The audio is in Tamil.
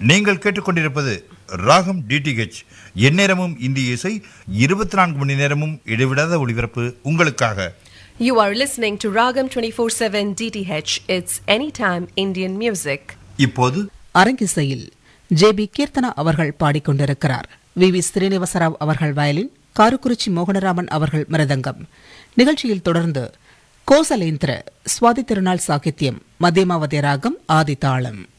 நீங்கள் கேட்டுக்கொண்டிருப்பது ராகம் டிடிஹெச். எந்நேரமும் இந்திய இசை, 24 மணி நேரமும் இடைவிடாத ஒளிபரப்பு உங்களுக்காக. You are listening to Ragam 24/7 DTH. It's anytime Indian music. இப்போது அரங்கிசையில் ஜே.பி. கீர்த்தனா அவர்கள் பாடிக்கொண்டிருக்கிறார். வி.வி. ஸ்ரீனிவாசராவ் அவர்கள் வயலின், காருக்குறிச்சி மோகனராமன் அவர்கள் மிருதங்கம். நிகழ்ச்சியில் தொடர்ந்து கோசலேந்திர, சுவாதி திருநாள் சாகித்யம், மத்தியமாவதி ராகம், ஆதி தாளம்.